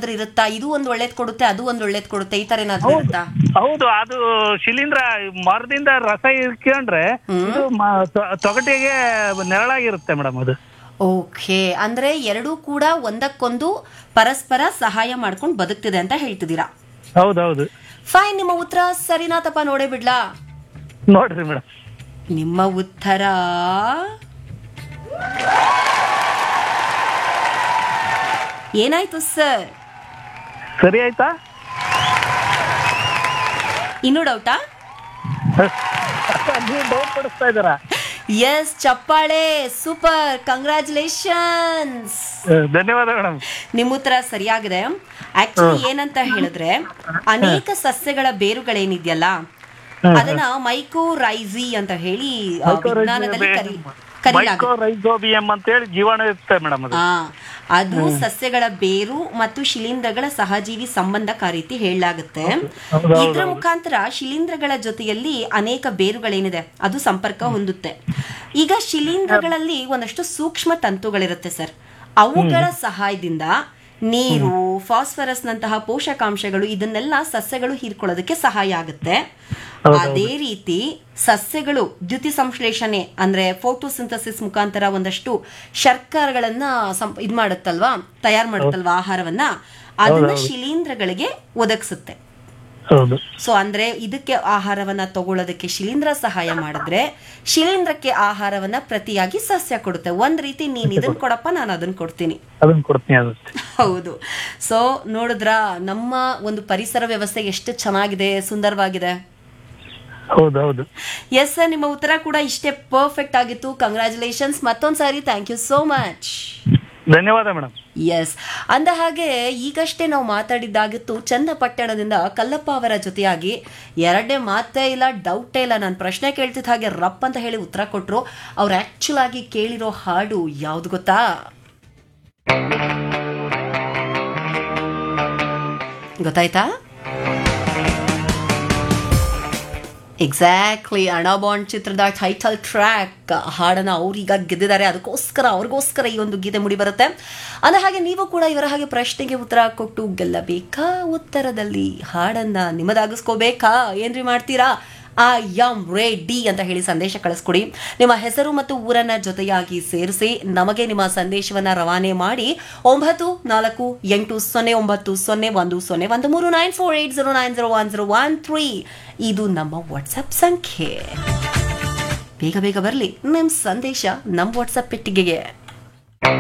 ಏನಾದ್ರೂ ಇರುತ್ತಾ? ಇದು ಒಂದು ಒಳ್ಳೇದ್ ಕೊಡುತ್ತೆ, ಅದು ಒಂದು ಒಳ್ಳೇದ್ ಕೊಡುತ್ತೆ, ಈ ತರ ಏನಾದ್ರೂ ಇರುತ್ತಾ? ಹೌದು, ಅದು ಶಿಲೀಂಧ್ರ ಮರದಿಂದ ರಸ ಇಟ್ಕೊಂಡ್ರೆ ಇದು ತೊಗಟೆಗೆ ನೆರಳಾಗಿರುತ್ತೆ ಮೇಡಮ್ ಅದು. ಓಕೆ, ಅಂದ್ರೆ ಎರಡೂ ಕೂಡ ಒಂದಕ್ಕೊಂದು ಪರಸ್ಪರ ಸಹಾಯ ಮಾಡ್ಕೊಂಡು ಬದುಕ್ತಿದೆ ಅಂತ ಹೇಳ್ತಿದ್ದೀರಾ? ಹೌದೌದು. ಫೈನ್, ನಿಮ್ಮ ಉತ್ತರ ಸರಿನಾ ತಪ್ಪ ನೋಡೇ ಬಿಡ್ಲಾ? ನೋಡ್ರಿ ಮೇಡಮ್, ನಿಮ್ಮ ಉತ್ತರ ಏನಾಯ್ತು ಸರ್? ಸರಿ ಆಯ್ತಾ? ಇನ್ನೂ ಡೌಟಾ? ನೀವು ಡೌಟ್ ಪಡಿಸ್ತಾ ಇದ್ದಾರಾ? ಎಸ್, ಚಪ್ಪಾಳೆ, ಸೂಪರ್, ಕಂಗ್ರ್ಯಾಚುಲೇಷನ್ಸ್. ಧನ್ಯವಾದ ಮೇಡಮ್. ನಿಮ್ಮ ಉತ್ತರ ಸರಿಯಾಗಿದೆ. ಆಕ್ಚುಲಿ ಏನಂತ ಹೇಳಿದ್ರೆ, ಅನೇಕ ಸಸ್ಯಗಳ ಬೇರುಗಳೇನಿದೆಯಲ್ಲ ಅದನ್ನ ಮೈಕೋರೈಸಿ ಅಂತ ಹೇಳಿ ವಿಜ್ಞಾನದಲ್ಲಿ ಮೈಕೋರೈಜೋಬಿಯಂ ಅಂತ ಹೇಳಿ ಜೀವಾಣು ಇರುತ್ತೆ ಮೇಡಮ್. ಅದು ಸಸ್ಯಗಳ ಬೇರು ಮತ್ತು ಶಿಲೀಂಧ್ರಗಳ ಸಹಜೀವಿ ಸಂಬಂಧಕ ರೀತಿ ಹೇಳಲಾಗುತ್ತೆ. ಇದ್ರ ಮುಖಾಂತರ ಶಿಲೀಂಧ್ರಗಳ ಜೊತೆಯಲ್ಲಿ ಅನೇಕ ಬೇರುಗಳೇನಿದೆ ಅದು ಸಂಪರ್ಕ ಹೊಂದುತ್ತೆ. ಈಗ ಶಿಲೀಂಧ್ರಗಳಲ್ಲಿ ಒಂದಷ್ಟು ಸೂಕ್ಷ್ಮ ತಂತುಗಳಿರುತ್ತೆ ಸರ್, ಅವುಗಳ ಸಹಾಯದಿಂದ ನೀರು, ಫಾಸ್ಫರಸ್ ನಂತಹ ಪೋಷಕಾಂಶಗಳು ಇದನ್ನೆಲ್ಲ ಸಸ್ಯಗಳು ಹೀರ್ಕೊಳ್ಳೋದಕ್ಕೆ ಸಹಾಯ ಆಗುತ್ತೆ. ಅದೇ ರೀತಿ ಸಸ್ಯಗಳು ದ್ಯುತಿ ಸಂಶ್ಲೇಷಣೆ ಅಂದ್ರೆ ಫೋಟೋಸಿಂಥಸಿಸ್ ಮುಖಾಂತರ ಒಂದಷ್ಟು ಶರ್ಕರಗಳನ್ನ ಇದ್ ಮಾಡುತ್ತಲ್ವಾ, ತಯಾರು ಮಾಡುತ್ತಲ್ವಾ ಆಹಾರವನ್ನ, ಅದನ್ನ ಶಿಲೀಂಧ್ರಗಳಿಗೆ ಒದಗಿಸುತ್ತೆ. ಸೊ ಅಂದ್ರೆ ಇದಕ್ಕೆ ಆಹಾರವನ್ನ ತಗೊಳ್ಳೋದಕ್ಕೆ ಶಿಲೀಂಧ್ರ ಸಹಾಯ ಮಾಡಿದ್ರೆ ಶಿಲೀಂಧ್ರಕ್ಕೆ ಆಹಾರವನ್ನ ಪ್ರತಿಯಾಗಿ ಸಸ್ಯ ಕೊಡುತ್ತೆ. ಒಂದ್ ರೀತಿ ನೀನ್ ಇದನ್ ಕೊಡಪ್ಪ, ನಾನು ಅದನ್ನ ಕೊಡ್ತೀನಿ. ಹೌದು. ಸೊ ನೋಡಿದ್ರ ನಮ್ಮ ಒಂದು ಪರಿಸರ ವ್ಯವಸ್ಥೆ ಎಷ್ಟು ಚೆನ್ನಾಗಿದೆ, ಸುಂದರವಾಗಿದೆ. ಹೌದೌದು. ಎಸ್ ಸರ್, ನಿಮ್ಮ ಉತ್ತರ ಕೂಡ ಇಷ್ಟೇ ಪರ್ಫೆಕ್ಟ್ ಆಗಿತ್ತು. Congratulations ಮತ್ತೊಂದ್ಸಾರಿ. Thank you so much. ಧನ್ಯವಾದ ಮೇಡಮ್. ಎಸ್, ಅಂದ ಹಾಗೆ ಈಗಷ್ಟೇ ನಾವು ಮಾತಾಡಿದ್ದಾಗಿತ್ತು ಚನ್ನಪಟ್ಟಣದಿಂದ ಕಲ್ಲಪ್ಪ ಅವರ ಜೊತೆಯಾಗಿ. ಎರಡನೇ ಮಾತೇ ಇಲ್ಲ, ಡೌಟೇ ಇಲ್ಲ. ನಾನು ಪ್ರಶ್ನೆ ಕೇಳ್ತಿದ್ದ ಹಾಗೆ ರಪ್ ಅಂತ ಹೇಳಿ ಉತ್ತರ ಕೊಟ್ರು. ಅವ್ರು ಆಕ್ಚುಲ್ ಆಗಿ ಕೇಳಿರೋ ಹಾಡು ಯಾವ್ದು ಗೊತ್ತಾ? ಗೊತ್ತಾಯ್ತಾ? ಎಕ್ಸಾಕ್ಟ್ಲಿ, ಅಣಾಬಾಂಡ್ ಚಿತ್ರದ ಟೈಟಲ್ ಟ್ರ್ಯಾಕ್ ಹಾಡನ್ನ ಅವ್ರೀಗ ಗೆದ್ದಿದ್ದಾರೆ. ಅವ್ರಿಗೋಸ್ಕರ ಈ ಒಂದು ಗೀತೆ ಮುಡಿ ಬರುತ್ತೆ. ಅಂದ ಹಾಗೆ ನೀವು ಕೂಡ ಇವರ ಹಾಗೆ ಪ್ರಶ್ನೆಗೆ ಉತ್ತರ ಕೊಟ್ಟು ಗೆಲ್ಲಬೇಕಾ? ಉತ್ತರದಲ್ಲಿ ಹಾಡನ್ನ ನಿಮ್ಮದಾಗಿಸ್ಕೋಬೇಕಾ? ಏನ್ರಿ ಮಾಡ್ತೀರಾ? ಐ ಆಮ್ ರೆಡಿ ಅಂತ ಹೇಳಿ ಸಂದೇಶ ಕಳಿಸ್ಕೊಡಿ. ನಿಮ್ಮ ಹೆಸರು ಮತ್ತು ಊರನ್ನ ಜೊತೆಯಾಗಿ ಸೇರಿಸಿ ನಮಗೆ ನಿಮ್ಮ ಸಂದೇಶವನ್ನ ರವಾನೆ ಮಾಡಿ 9480100103 ಇದು ನಮ್ಮ ವಾಟ್ಸ್ಆಪ್ ಸಂಖ್ಯೆ. ಬೇಗ ಬೇಗ ಬರಲಿ ನಿಮ್ಮ ಸಂದೇಶ ನಮ್ಮ ವಾಟ್ಸ್ಆಪ್ ಪೆಟ್ಟಿಗೆಗೆ.